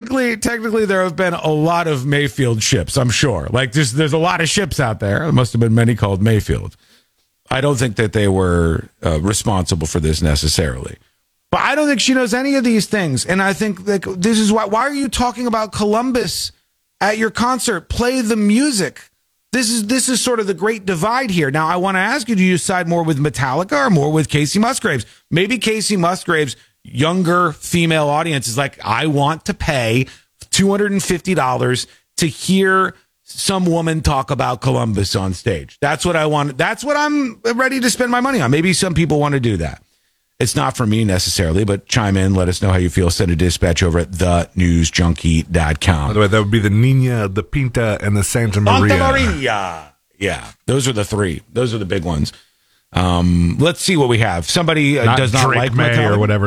technically, there have been a lot of Mayfield ships, I'm sure. Like, there's a lot of ships out there. There must have been many called Mayfield. I don't think that they were responsible for this necessarily. But I don't think she knows any of these things. And I think like this is why are you talking about Columbus at your concert? Play the music. This is sort of the great divide here. Now, I want to ask you, do you side more with Metallica or more with Casey Musgraves? Maybe Casey Musgraves' younger female audience is like, I want to pay $250 to hear some woman talk about Columbus on stage. That's what I want. That's what I'm ready to spend my money on. Maybe some people want to do that. It's not for me necessarily, but chime in. Let us know how you feel. Send a dispatch over at thenewsjunkie.com. By the way, that would be the Nina, the Pinta, and the Santa Maria. Santa Maria. Yeah, those are the three. Those are the big ones. Let's see what we have. Somebody does not Drake like May Metallica. or whatever.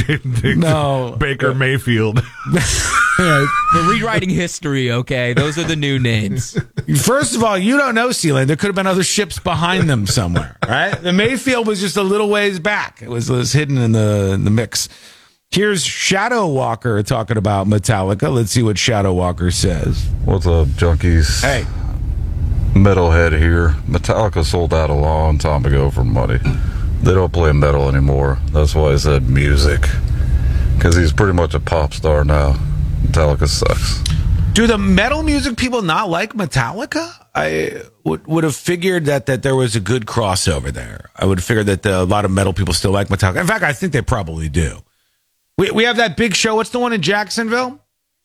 No. Baker Mayfield. We're rewriting history, okay? Those are the new names. First of all, you don't know, Sealand. There could have been other ships behind them somewhere, right? The Mayfield was just a little ways back. It was hidden in the mix. Here's Shadow Walker talking about Metallica. Let's see what Shadow Walker says. What's up, junkies? Hey. Metalhead here. Metallica sold out a long time ago for money. They don't play metal anymore. That's why I said music. Because he's pretty much a pop star now. Metallica sucks. Do the metal music people not like Metallica? I would have figured that there was a good crossover there. I would have figured that a lot of metal people still like Metallica. In fact, I think they probably do. We have that big show. What's the one in Jacksonville?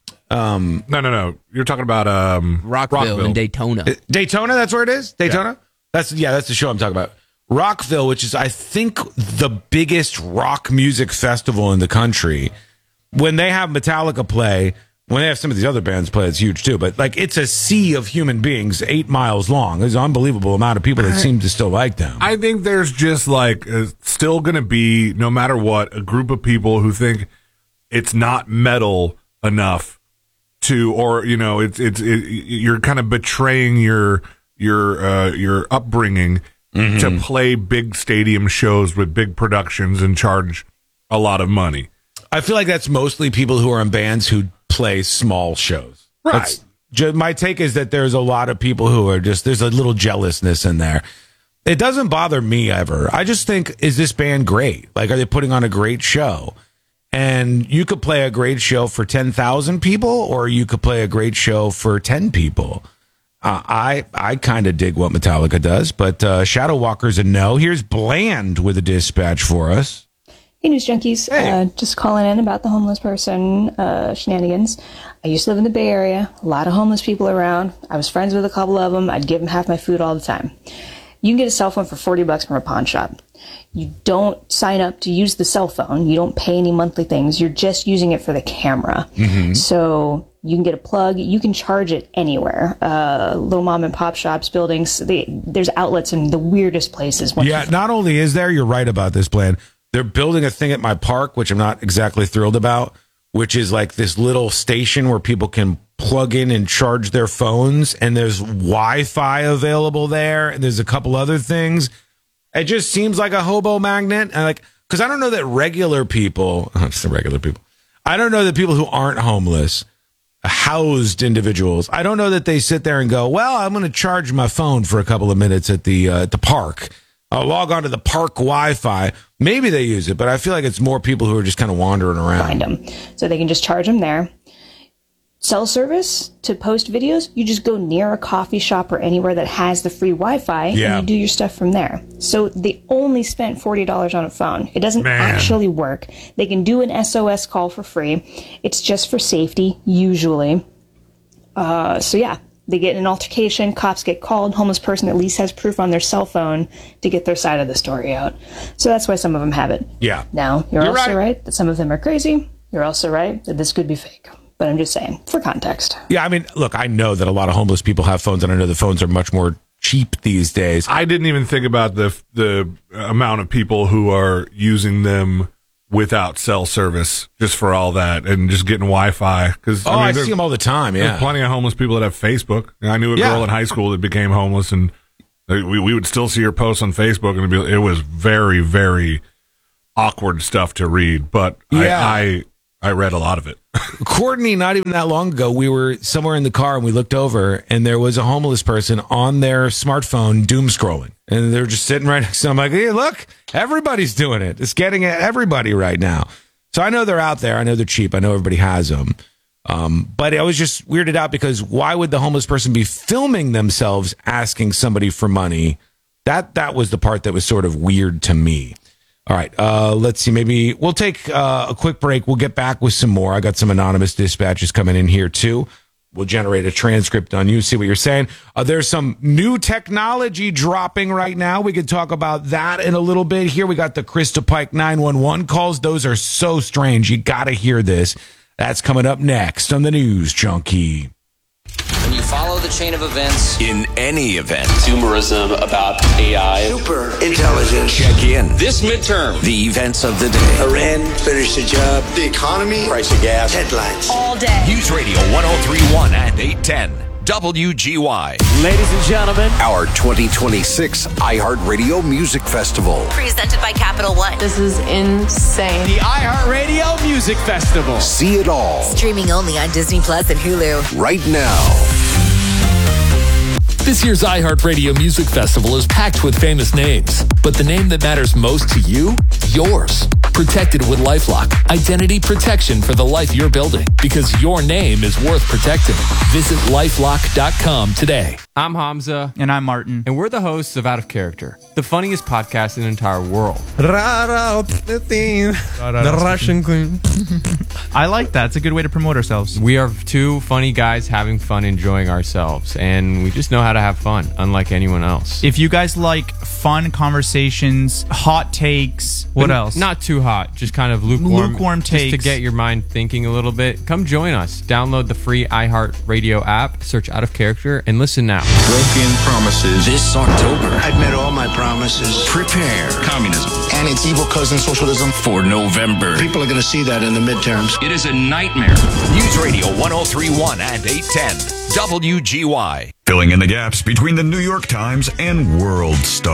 No. You're talking about Rockville and Daytona. Daytona, that's where it is? Daytona? Yeah. That's the show I'm talking about. Rockville, which is, I think, the biggest rock music festival in the country. When they have Metallica play, when they have some of these other bands play, it's huge too. But like, it's a sea of human beings 8 miles long. There's an unbelievable amount of people that seem to still like them. I think there's just like still going to be, no matter what, a group of people who think it's not metal enough to, or you're kind of betraying your upbringing to play big stadium shows with big productions and charge a lot of money. I feel like that's mostly people who are in bands who play small shows. Right. My take is that there's a lot of people who are just, there's a little jealousness in there. It doesn't bother me ever. I just think, is this band great? Like, are they putting on a great show? And you could play a great show for 10,000 people, or you could play a great show for 10 people. I kind of dig what Metallica does, but Shadow Walker's a no. Here's Bland with a dispatch for us. Hey, News Junkies. Hey. Just calling in about the homeless person shenanigans. I used to live in the Bay Area. A lot of homeless people around. I was friends with a couple of them. I'd give them half my food all the time. You can get a cell phone for $40 from a pawn shop. You don't sign up to use the cell phone. You don't pay any monthly things. You're just using it for the camera. Mm-hmm. So you can get a plug. You can charge it anywhere. Little mom and pop shops, buildings. There's outlets in the weirdest places. Yeah, not only is there, you're right about this, Bland. They're building a thing at my park, which I'm not exactly thrilled about, which is like this little station where people can plug in and charge their phones, and there's Wi-Fi available there, and there's a couple other things. It just seems like a hobo magnet, and like, because I don't know that regular people, I don't know that people who aren't homeless, housed individuals, I don't know that they sit there and go, well, I'm going to charge my phone for a couple of minutes at the park. I'll log on to the park Wi-Fi. Maybe they use it, but I feel like it's more people who are just kind of wandering around. Find them. So they can just charge them there. Cell service to post videos, you just go near a coffee shop or anywhere that has the free Wi-Fi, and you do your stuff from there. So they only spent $40 on a phone. It doesn't actually work. They can do an SOS call for free. It's just for safety, usually. So yeah, they get in an altercation, cops get called, homeless person at least has proof on their cell phone to get their side of the story out. So that's why some of them have it. Yeah. Now, you're also right that some of them are crazy. You're also right that this could be fake. But I'm just saying, for context. Yeah, I mean, look, I know that a lot of homeless people have phones, and I know the phones are much more cheap these days. I didn't even think about the amount of people who are using them without cell service, just for all that, and just getting Wi-Fi. Because I see them all the time. Yeah, there's plenty of homeless people that have Facebook. I knew a girl in high school that became homeless, and we would still see her posts on Facebook, and it was very, very awkward stuff to read. But I I read a lot of it. Courtney, not even that long ago, we were somewhere in the car and we looked over and there was a homeless person on their smartphone doom scrolling. And they're just sitting right next to them. I'm like, hey, look, everybody's doing it. It's getting at everybody right now. So I know they're out there. I know they're cheap. I know everybody has them. But I was just weirded out because why would the homeless person be filming themselves asking somebody for money? That was the part that was sort of weird to me. All right, let's see. Maybe we'll take a quick break. We'll get back with some more. I got some anonymous dispatches coming in here, too. We'll generate a transcript on you, see what you're saying. There's some new technology dropping right now. We could talk about that in a little bit. Here we got the Krista Pike 911 calls. Those are so strange. You got to hear this. That's coming up next on the News Junkie. When you follow the chain of events in any event, consumerism about AI, super intelligence. Check in this midterm, the events of the day. Iran finished the job. the economy, Price of gas. Headlines. All day. News Radio 103.1 and 810. WGY. Ladies and gentlemen, our 2026 iHeartRadio Music Festival. Presented by Capital One. This is insane. The iHeartRadio Music Festival. See it all. Streaming only on Disney Plus and Hulu. Right now. This year's iHeartRadio Music Festival is packed with famous names, but the name that matters most to you, yours. Protected with LifeLock. Identity protection for the life you're building, because your name is worth protecting. Visit LifeLock.com today. I'm Hamza. And I'm Martin. And we're the hosts of Out of Character, the funniest podcast in the entire world. The Russian queen. I like that. It's a good way to promote ourselves. We are two funny guys having fun, enjoying ourselves, and we just know how to have fun, unlike anyone else. If you guys like fun conversations, hot takes, what else? Not too hot, just kind of lukewarm takes. Just to get your mind thinking a little bit. Come join us. Download the free iHeartRadio app, search Out of Character, and listen now. Broken promises this October. I've met all my promises. Prepare. Communism. And its evil cousin, socialism. For November. People are going to see that in the midterms. It is a nightmare. News Radio 103.1 and 810. WGY. Filling in the gaps between the New York Times and World Star.